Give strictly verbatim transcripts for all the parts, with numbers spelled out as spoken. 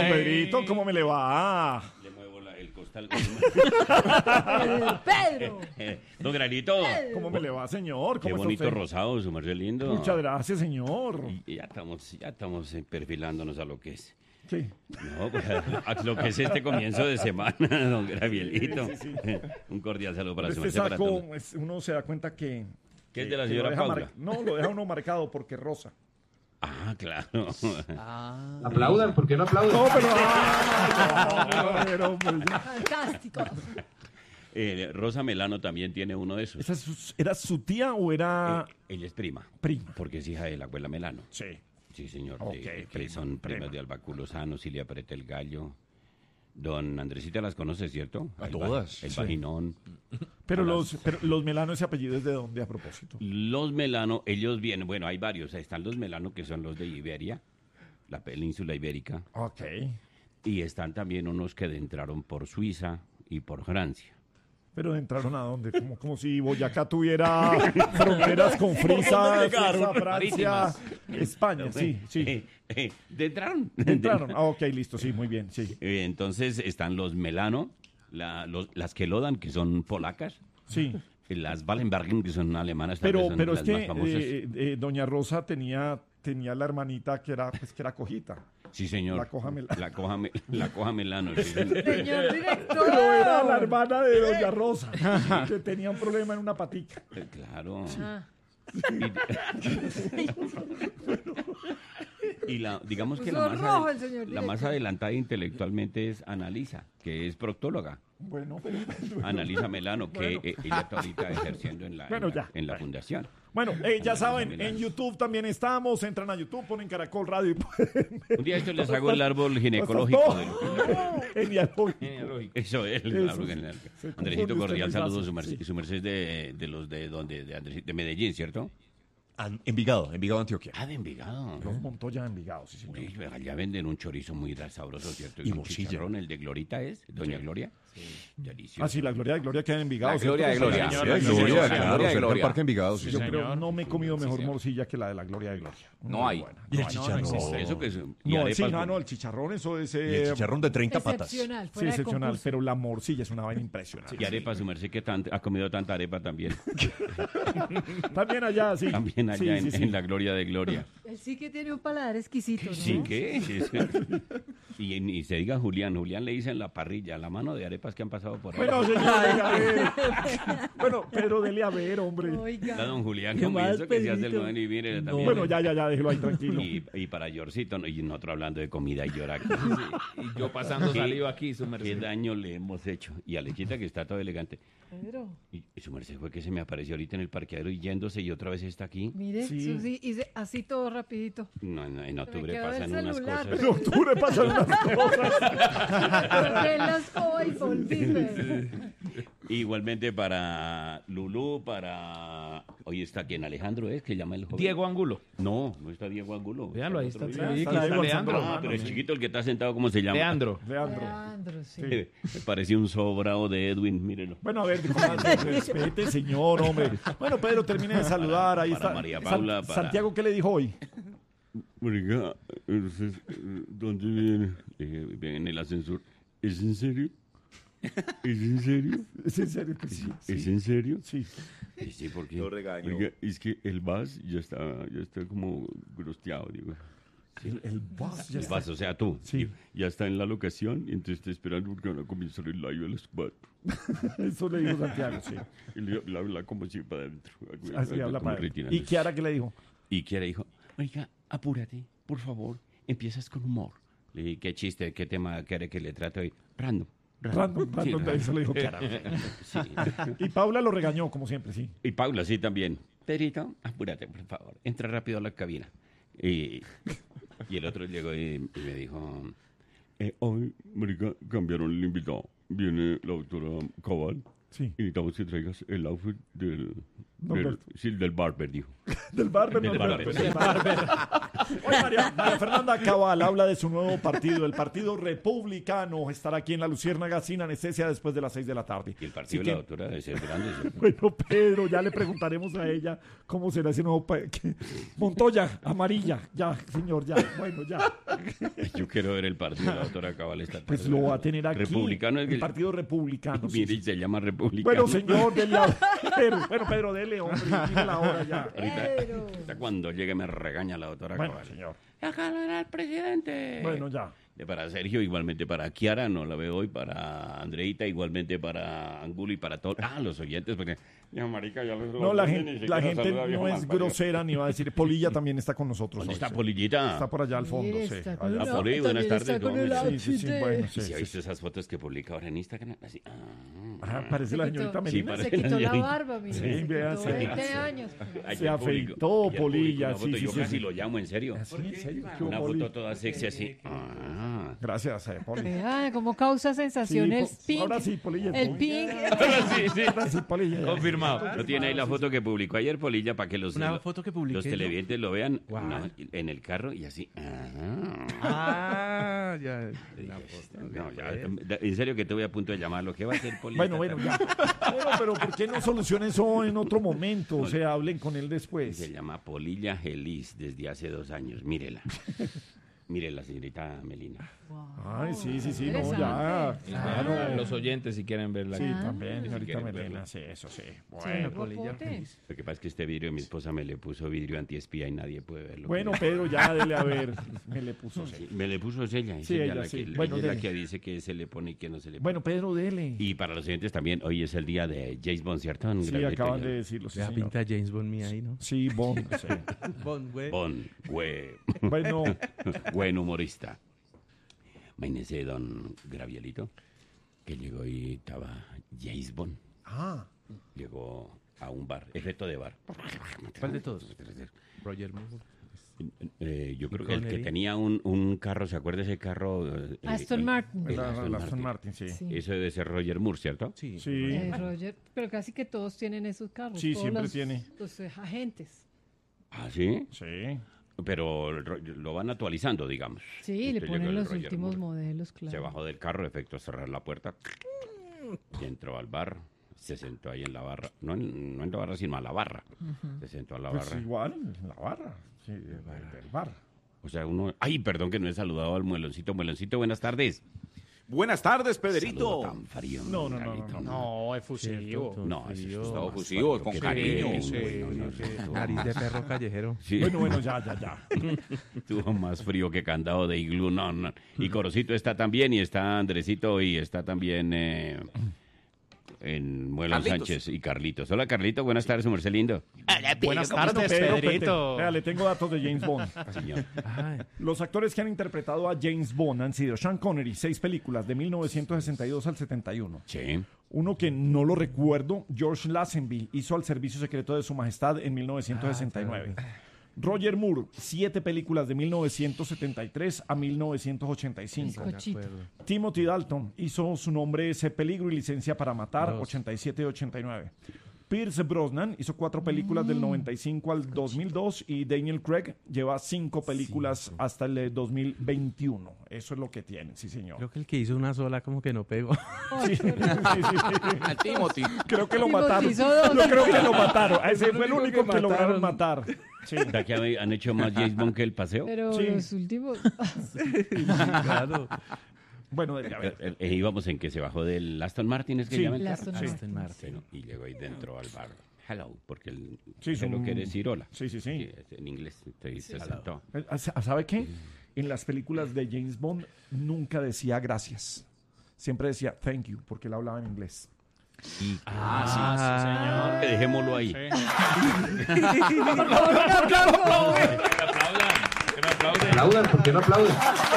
Pedrito, ¿cómo me le va? Le muevo la, el costal. Pedro. Don Granito. ¿Cómo me le va, señor? Qué ¿Cómo bonito está usted? rosado, su merced lindo. Muchas gracias, señor. Y ya estamos, ya estamos eh, perfilándonos a lo que es. Sí. No, pues, a lo que es este comienzo de semana, don Gravielito. Sí, sí, sí. Un cordial saludo para su Este merced. Para saco, todos. es- uno se da cuenta que... ¿Qué es que- de la que señora lo deja Paula? mar- No, lo deja uno marcado porque es rosa. Ah, claro. Aplaudan, ¿por qué no aplauden? No, pero... ah, no, pero, pues, ya. Fantástico. Eh, Rosa Melano también tiene uno de esos. ¿Esa es su- ¿Era su tía o era...? Eh, ella es prima. Prima. Porque es hija de la abuela Melano. Sí. Sí, señor. Ok, de- ok, que son prima. primas de Albaculo Lozano, Silvia Preta el Gallo. Don Andresita las conoce, ¿cierto? A El va- todas, El sí. vaginón. Pero A los, las- pero los Melano, ese apellido es de dónde a propósito. Los Melano, ellos vienen, bueno, hay varios. Están los Melano que son los de Iberia, la península ibérica. Ok. Y están también unos que entraron por Suiza y por Francia. Pero entraron a dónde? Como, como si Boyacá tuviera fronteras con Frisa, Suiza, Francia, España. Sí, sí. Eh, eh, de entraron. Entraron. Ah, ok, listo. Sí, muy bien. Sí. Eh, Entonces están los Melano, la- los- las Kelodan, que son polacas, Sí. y las Wallenbergen, que son alemanas, tal Pero, vez son pero es las que más famosas. eh, eh, doña Rosa tenía, tenía la hermanita que era, pues, que era cojita. Sí, señor. la coja Melano. La coja, me- la coja Melano. sí, señor. Señor director. Pero era la hermana de doña Rosa, que tenía un problema en una patica. Eh, Claro. Ah. Y, y la, digamos que Puso la más, rojo adel- el señor la más director. adelantada intelectualmente es Analisa, que es proctóloga. Bueno, pero... Analisa Melano, que Bueno. eh, ella está ahorita ejerciendo en la, Bueno, en la, ya. en la fundación. Bueno, eh, ya Analisa saben, Melano. en YouTube también estamos. Entran a YouTube, ponen Caracol Radio y pueden ver. Un día esto les hago el árbol Todo. ginecológico. del- Genealógico. Eso es, el Eso, árbol sí. genealógico. Se Andresito confunde usted cordial, muy saludos. fácil, Su merced, sí. su merced es de, de los de donde, de, Andresito- de Medellín, ¿cierto? An- Envigado, Envigado, Antioquia. Ah, de Envigado. Los Montoya Envigado, sí, señor. Uy, allá venden un chorizo muy sabroso, ¿cierto? Y con morcilla. chicharrón, el de Glorita es, Doña Gloria. Sí. Delicioso. Ah, sí, la gloria de Gloria queda en Envigado. La ¿cierto? gloria de Sí, Gloria. señor. Sí, la Sí, Gloria, señor, la claro, Gloria de cerca del Gloria. Parque Envigado, sí, Yo señor. creo no me he comido mejor morcilla que la de la Gloria de Gloria. No Muy hay. buena. Y el No hay. chicharrón. Eso que es, y No, sí, arepas no, con- no, el chicharrón, eso es... Y eh, el chicharrón de treinta patas. Excepcional. Sí, Fuera de excepcional, concurso. pero la morcilla es una vaina impresionante. Y arepa, su merced que tan- ha comido tanta arepa también. También allá, sí. También allá Sí, en, sí, sí. en la Gloria de Gloria. Él sí que tiene un paladar exquisito, ¿no? Sí, ¿qué? Y, y se diga Julián. Julián le dicen la parrilla, la mano de arepas que han pasado por ahí. Bueno, señor, dele a ver. Bueno, Pedro, dele a ver, hombre. Está Oiga. don Julián ¿Qué como más, eso que se hace el Pedrito? joven y mire No. también. Bueno, ya, ya, ya, déjelo ahí tranquilo. Y, y para Yorcito, ¿no? Y nosotros hablando de comida y llorar. Y yo pasando saliva aquí, su ¿Qué merced. daño le hemos hecho? Y Alejita, que está todo elegante. Pedro, Y, y su merced fue que se me apareció ahorita en el parqueadero y yéndose y otra vez está aquí. mire, Sí. sí. sí, y se- así todo rapidito. No, en, en octubre quedó el pasan unas celular, cosas. En octubre pasan unas cosas. Toqué la escoba y volví. Pedro. Igualmente para Lulú, para... Hoy está quien Alejandro es, que llama el joven. Diego Angulo. No, no está Diego Angulo. Véanlo, ahí otro está Diego. atrás. Sí, Aquí está Diego Leandro. Alzando Ah, pero el sí. chiquito, el que está sentado, ¿cómo se llama? Leandro. Leandro. Leandro, sí. Me parecía un sobrado de Edwin, mírenlo. Bueno, a ver, comadre, respete, señor, hombre. Bueno, Pedro, termine de saludar. Ahí Para está. María San- Paula, para- Santiago, ¿qué le dijo hoy? Oiga, entonces, ¿dónde viene? Le dije, viene en el ascensor. ¿Es en serio? ¿Es en serio? ¿Es en serio que sí? ¿Es Sí. en serio? Sí. Sí, sí, porque... Lo regañó. Oiga, es que el vas ya está, ya está como grosteado, digo. El, el boss ya El está. vas, o sea, tú. Sí. y- Ya está en la locación y entonces está esperando porque van a comenzar el live a las cuatro. Eso le dijo Santiago, sí. Y le, le habla como si para adentro. Así habla como para él. retirando. ¿Y Kiara qué le dijo? Y Kiara dijo, oiga, apúrate, por favor, empiezas con humor. Le dije, ¿qué chiste, qué tema quiere que le trate hoy? Random. Random, random, Sí, eso le dijo Kiara. Sí. Y Paula lo regañó, como siempre, sí. Y Paula, sí, también. Pedrito, apúrate, por favor. Entra rápido a la cabina. Y, y el otro llegó y, y me dijo, eh, hoy, marica, cambiaron el invitado. Viene la doctora Cabal. Sí. Y necesitamos que traigas el outfit del, No, Del, del- sí, del barber, dijo. Del Barber, Del no, Barber. del del Barber. Oye, María, María Fernanda Cabal habla de su nuevo partido, el Partido Republicano. Estará aquí en La Luciérnaga sin anestesia después de las seis de la tarde. Y el Así partido de que- la doctora de ser grande. sí. Bueno, Pedro, ya le preguntaremos a ella cómo será ese nuevo... pa- que- Montoya, amarilla, ya, señor, ya, bueno, ya. Yo quiero ver el partido de la doctora Cabal esta tarde. Pues lo va a tener aquí. Republicano es el que- Partido Republicano. sí, Mire, sí. y se llama republicano. Bueno, señor, dele a... Pedro, bueno, Pedro, dele, hombre, dime la hora ya. Ahorita, Pedro. ahorita cuando llegue me regaña la doctora Bueno, Cabal. señor. Acá no era el presidente. Bueno, ya. De para Sergio, igualmente para Kiara, no la veo hoy, para Andreita, igualmente para Angulo y para todos. Ah, los oyentes, porque. Ya, marica, ya los No, la ni gente, siquiera la gente saluda, viejo no es malparido. grosera ni va a decir. Polilla también está con nosotros. ¿Dónde hoy, está sí. Polillita? Está por allá al fondo, Mire, sí. está allá. con Ah, una- Poli, buenas también tardes, está con ¿cómo el está? Sí, sí, sí, outfit de- bueno, ¿Y sí, si ha sí. visto esas fotos que publica ahora en Instagram? Así. Ah. Ah, parece la Se quitó- señorita Sí, Melina. parece Se quitó la señorita. barba, mire. Sí, se vea, quitó sí. veinte años. Ayer Se afeitó, publicó- ayer Polilla, publicó una sí, foto, sí, Yo sí, casi sí. lo llamo, en serio. ¿Ah, sí? ¿En serio? ¿Qué Una hubo, Poli? foto toda sexy así. Ah. Gracias, eh, Poli. Vea cómo causa sensación Sí, el po- pink. ahora sí, Polilla. El Poli. pink. Sí, sí. Ahora sí, Polilla. ya. Confirmado. ¿No tiene ahí la foto que publicó ayer Polilla para que los, Una lo- foto que publiqué los yo. televidentes lo vean Guau. no, en el carro y así? Ah. Ah, ya. La foto. No, ya, en serio que estuve a punto de llamarlo. ¿Qué va a hacer Polilla? Bueno, bueno, ya. Bueno, pero ¿por qué no solucionen eso en otro momento? O sea, hablen con él después. Se llama Polilla Gelis desde hace dos años. Mírela. Mírela, señorita Melina. Ay, sí, sí, sí, no, Interesante. ya. Claro. Los oyentes si quieren verla. Sí, Ah. también, Si señorita quieren Melena, verlo. sí, eso sí. Sí, Bueno, Polilla popote. feliz. Lo que pasa es que este vidrio mi esposa me le puso vidrio antiespía y nadie puede verlo. bueno, Pedro, ya dele a ver. Me le puso. Sí, me le puso es ella. Es Sí, ella, ella la, sí. que, Bueno, ella es la dele. que dice que se le pone y que no se le pone. Bueno, Pedro, dele. Y para los oyentes también, hoy es el día de James Bond, ¿cierto? Un Sí, gran acaban detalle. de decirlo, sí, La señor. pinta James Bond mía ahí, ¿no? Sí, Bond, sí. Bond, güey. Bond, güey. Bueno, Buen humorista. Imagínese, don Gravielito, que llegó y estaba James Bond. ah, Llegó a un bar, efecto de bar. ¿Cuál de todos? Roger Moore. Eh, yo creo que el que Connery. tenía un, un carro, ¿se acuerda ese carro? Eh, Aston el- Martin. el la, Aston la Aston Martin. Martin, sí. Sí. Eso debe ser Roger Moore, ¿cierto? Sí. Sí, Eh, Roger, pero casi que todos tienen esos carros. Sí, todos siempre los- tiene. Los eh, agentes. Ah, sí. sí. Pero el ro- lo van actualizando, digamos. Sí, le Entonces llegó ponen el los Roger últimos Moore. modelos, claro. Se bajó del carro, efecto cerrar la puerta. Y entró al bar. Se sentó ahí en la barra. No en, no en la barra, sino a la barra. Se sentó a la Pues barra. igual, en la barra. Sí, del, del bar. O sea, uno. Ay, perdón que no he saludado al mueloncito. Mueloncito, buenas tardes. Buenas tardes, Saludo Pedrito. tan frío. No, no, no, Carlito. No, es fusivo. No, eso es Todo más fusivo, frío con que- cariño. Sí, no, no, eso estuvo Nariz de más- perro callejero. Sí, Bueno, bueno, ya, ya, ya. estuvo más frío que candado de iglú. No, no. Y Corocito está también, y está Andresito, y está también eh, en Muelón Carlitos. Sánchez y Carlitos. Hola, Carlito, buenas tardes, su merced lindo. Buenas Bueno, tardes, Pedro, Pedrito. Pete, vea, le tengo datos de James Bond. Señor. Ay, Los actores que han interpretado a James Bond han sido Sean Connery, seis películas, de mil novecientos sesenta y dos al setenta y uno. Sí. Uno que no lo recuerdo, George Lazenby, hizo Al Servicio Secreto de Su Majestad en mil novecientos sesenta y nueve. Roger Moore, siete películas de mil novecientos setenta y tres a mil novecientos ochenta y cinco. de Cochito. acuerdo. Timothy Dalton hizo Su nombre es Peligro y Licencia para Matar, Dos. ochenta y siete y ochenta y nueve. Pierce Brosnan hizo cuatro películas del noventa y cinco al dos mil dos y Daniel Craig lleva cinco películas hasta el eh, dos mil veintiuno. Eso es lo que tienen, sí señor. Creo que el que hizo una sola como que no pegó. Sí, sí, sí. A Timothy. Creo que lo Timothy mataron. hizo dos. Yo creo que lo mataron. Ese fue el único único que que lograron mataron. matar. Sí. ¿Será que han- han hecho más James Bond que el paseo? Pero Sí. los últimos. Claro. Bueno, a ver. Eh, eh, íbamos en que se bajó del Aston Martin, es que Sí. llama el El carro? Aston Ah, Martin. Aston Martin. bueno, y llegó ahí dentro al bar. Hello, porque el Sí, es hello un- quiere decir hola. Sí, sí, sí. es en inglés, entonces se sentó. Eh, ¿Sabe qué? En las películas de James Bond nunca decía gracias. Siempre decía thank you, porque él hablaba en inglés. Ah, Eh, Dejémoslo ahí. Aplaudan, ¿por qué no aplauden?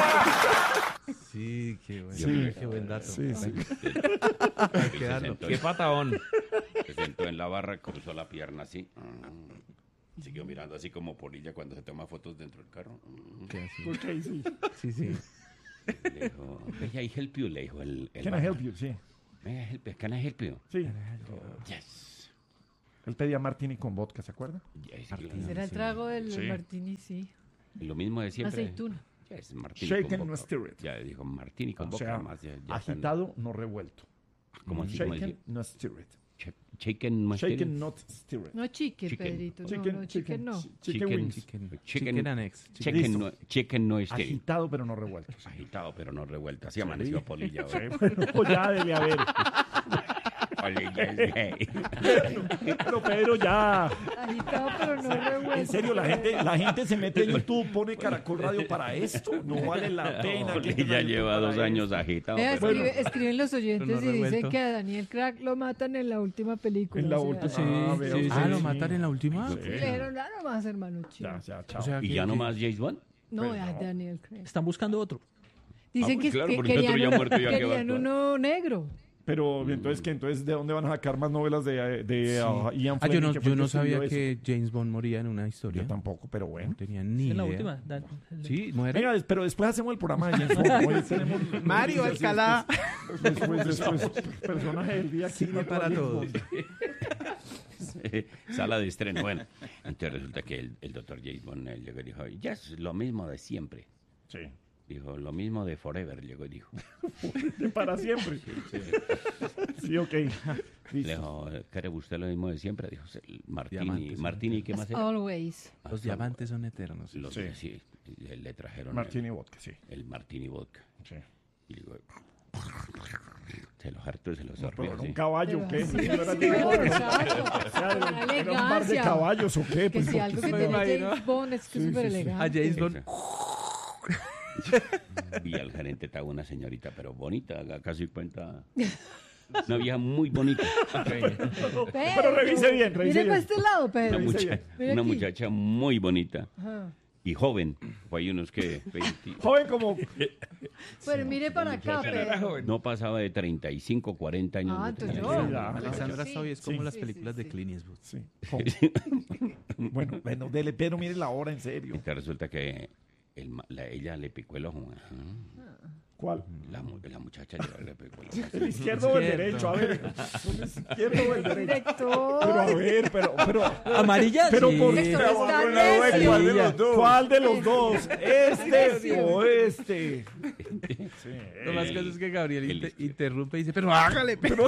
sí, qué buen, Sí. qué buen dato. Sí, sí. Hay que Se darlo. sentó, Qué patadón. se sentó en la barra, cruzó la pierna así. Mm. Siguió mirando así como polilla cuando se toma fotos dentro del carro. Mm. Sí, así. Ok, sí. Sí, sí. Le dijo, "May I help you?", le dijo el, el Can I barman. help you? Sí. May I help you? Can I help you? Sí. Yes. Él pedía martini con vodka, ¿se acuerda? Ya, es que Ese era el trago del Sí. martini, sí. lo mismo de siempre. Aceituna. Ya es martini Shaken, con no vodka. stirred. Ya dijo martini con O vodka. sea, Más, ya, ya están- agitado, no revuelto. ¿Cómo así? ¿Cómo Shaken, decía? no stirred. Ch- Shaken, no Shaken, stirred. not stirred. No chicken, Chicken. Pedrito. No, Chicken, no, chicken no. Chicken, Chicken, wings. Chicken, Chicken- chicken and eggs. Chicken- Chicken Listo. no, chicken no estéril. Agitado, pero no revuelto. Agitado, pero no revuelto. Así amaneció Polilla. Sí, hoy. bueno, ya debe haber. Polilla es gay. Pero Pedro, ya. Agitado, pero no revuelto. En serio, la gente, la gente se mete en YouTube, pone Caracol Radio para esto. No vale la pena. que Polilla tenga YouTube lleva para dos esto. años agitado. Vea, pero- escribe- escriben los oyentes Pero no y dicen revuelto. que a Daniel Crack lo matan en la última película. En la o sea, última. Sí, Ah, sí, veo, sí. sí, Ah, ¿lo sí. matan en la última? Sí. Le dijeron, ah, no más, hermano chido. Ya, ya, chao. O sea, ¿Y que- ya no que- más James Bond? No, Pues a no. Daniel Craig. Están buscando otro. Dicen Ah, pues que, claro, que porque otro querían, ya uno- muerto ya que va a querían actuar. uno negro. Pero entonces, ¿qué? Entonces, ¿de dónde van a sacar más novelas de, de Sí. uh, Ian Ah, yo Fleming, no, que fue yo el no que escribió sabía eso? que James Bond moría en una historia. Yo tampoco, pero bueno. No tenía ni En la idea. última. Dan- Sí, muere. Venga, des- pero después hacemos el programa de James Bond. Hoy tenemos Mario noticias y Alcalá. Después, después, después, personaje del día. aquí, Cine no para James todos. Bond. Sala de estreno. Bueno, entonces resulta que el, el doctor James Bond él llegó y dijo, ya es lo mismo de siempre. Sí. Dijo, lo mismo de Forever, llegó y dijo. De para siempre. Sí, ok. Le Listo. dijo, ¿quiere usted lo mismo de siempre? Dijo, "Sí, Martini, Diamantes, Martini, ¿qué más era? Always. Los diamantes son eternos. Los, Sí. sí, le, le trajeron Martini Vodka, sí. el, el Martini Vodka. Sí. Y digo, se los hartó y se los Pero sorbió. era sí. un caballo, ¿qué? Sí, No era sí, James Bond. exacto. O sea, Con era- era un par de elegancia. caballos, ¿o qué? Que Pues, si algo que me tiene imagino. James Bond es que es súper A elegante. James Bond. Vi al gerente, estaba una señorita, pero bonita, haga casi cuenta. Una vieja muy bonita. Pero revise bien, revise Mire para bien. este lado, Una, Pedro. mucha- Mire una aquí. muchacha muy bonita Ajá. y joven. Fue ahí unos que veinte. Joven como... Pero mire para acá, Pedro. No pasaba de treinta y cinco, cuarenta años. Ah, no entonces tenía. yo. Sí, ya. Alessandra Sí, Stoy es como sí. las Sí, películas sí, de sí. Clint Eastwood. Sí. Bueno, bueno, dele, pero mire la hora, en serio. Entonces resulta que el ma- la- ella le picó el ojo. Ajá. ¿Cuál? La, mu- la muchacha le picó el ojo. ¿El izquierdo o el Izquierdo. derecho? A ver. ¿El izquierdo o el derecho? Director. Pero a ver, pero... pero Amarilla. Pero sí. por Director Pero está ¿cuál de los necio. ¿Cuál de los dos? ¿Cuál de los dos? ¿Este o este? Lo más caso es que Gabriel el inter- izquierdo. interrumpe y dice, pero hágale, pero...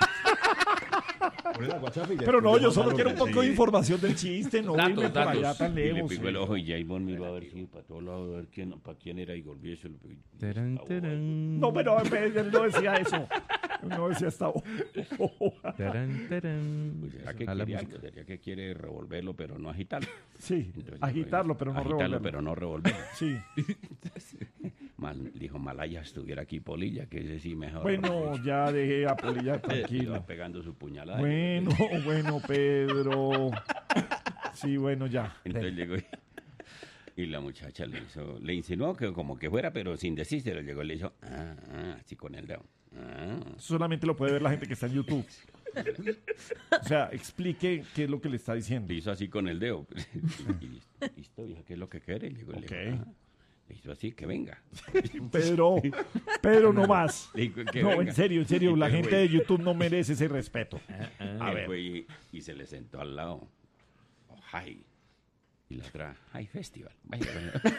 Pero no, yo solo quiero un poco de información del chiste, no Datos, irme por datos. allá tan Y le lejos. picó el ojo y James Bond miró a ver si para todos lados, a ver quién, para quién era y volvió y se lo picó. Tarán, tarán. No, pero él no decía eso. Él no decía esta hoja. Tarán, tarán. Pues será que A la quiere música. algo, sería que quiere revolverlo, pero no agitarlo. Sí, Entonces, agitarlo, pero no agitarlo, revolverlo. pero no revolverlo. Sí. Mal, dijo Malaya estuviera aquí Polilla, que ese sí mejor. Bueno, ya dejé a Polilla Iba tranquilo. pegando su puñalada. Bueno, bueno, Pedro. Sí, bueno, ya. Entonces llegó y, y la muchacha le hizo, le insinuó que como que fuera, pero sin decírselo. Llegó y le hizo, ah, ah, así con el dedo. Ah. Solamente lo puede ver la gente que está en YouTube. O sea, explique qué es lo que le está diciendo. Le hizo así con el dedo. Y listo, listo, vieja, ¿qué es lo que quiere? Le, digo, le Ok. dijo, "Ah". Le hizo así, que venga. Pedro, Pedro, no más. Le dijo, "Que No, venga". en serio, en serio, Y la el gente güey- de YouTube no merece ese respeto. A ver. ver. Y, y se le sentó al lado. Oh, hi. Y la otra, Hi Festival. Vaya, vaya.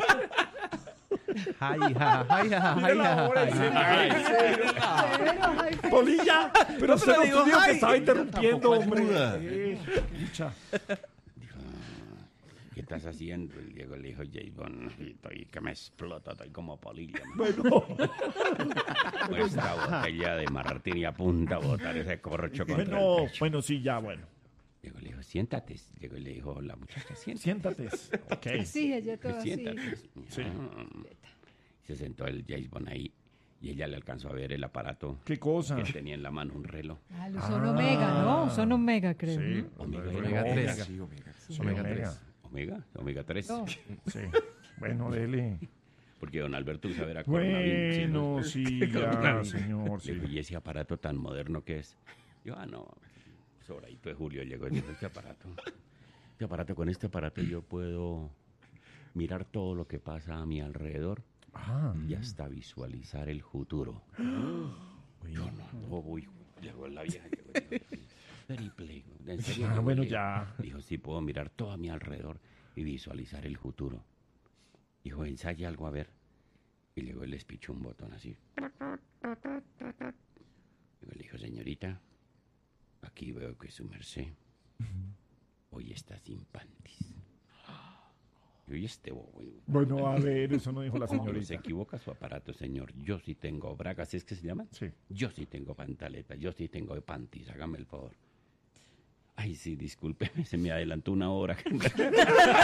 Ay, ja, ay, ja, ay, ja, ay, ja. Pedro, ay, Polilla, pero usted no digo, dijo que ay. estaba interrumpiendo, Tampoco hombre. ayuda. Eh, escucha. Dijo, ¿qué estás haciendo? Y Diego le dijo, James Bond, estoy que me explota, estoy como polilla. man". Bueno, Con esta botella de martini a punta a botar ese corcho contra bueno, el pecho. bueno, sí, ya, bueno. Diego le dijo, siéntate. Diego le dijo, la muchacha, siéntate. Siéntate. Ok. sí, ella todo así. Siéntate. Sí. Ah. Se sentó el James Bond ahí y ella le alcanzó a ver el aparato ¿Qué cosa? que tenía en la mano, un reloj. Ah, los son Omega, ¿no? Son Omega, creo. Sí. ¿no? Omega, Omega tres. Sí, omega. Sí, Omega omega. tres. Omega, Omega tres. No. Sí. Bueno, dele. Porque don Alberto usa ver a coronavirus. ¿sí, no? Bueno, sí, ya, señor, Le dijo, sí. y ese aparato tan moderno que es. Yo, ah, no, sobradito de Julio llegó y dijo, este aparato, este aparato, con este aparato yo puedo mirar todo lo que pasa a mi alrededor Ah, y hasta visualizar el futuro. Yo no, no voy. Llegó la vieja. Llegó, y dijo, triple. ¿En serio? Ah, Yo bueno, le- ya. Dijo, sí, puedo mirar todo a mi alrededor y visualizar el futuro. Dijo, ensaya algo a ver. Y luego él les pichó un botón así. Luego le dijo, señorita, aquí veo que su merced hoy está sin panties. Y hoy este bobo. Bueno, a ver, eso no dijo la Se señorita. equivoca su aparato, señor. Yo sí tengo bragas, ¿es que se llaman? Sí. Yo sí tengo pantaletas, yo sí tengo panties, hágame el favor. Ay, sí, discúlpeme, se me adelantó una hora.